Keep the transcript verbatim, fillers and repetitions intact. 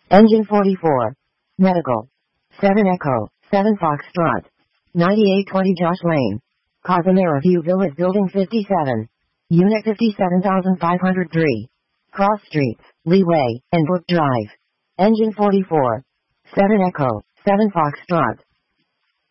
Engine forty-four. Medical. seven Echo, seven Foxtrot. ninety-eight twenty Josh Lane. Cozumera View Villas Building fifty-seven. Unit fifty-seven thousand five hundred three. Cross Streets, Leeway, and Brook Drive. Engine forty-four. seven Echo, seven Foxtrot.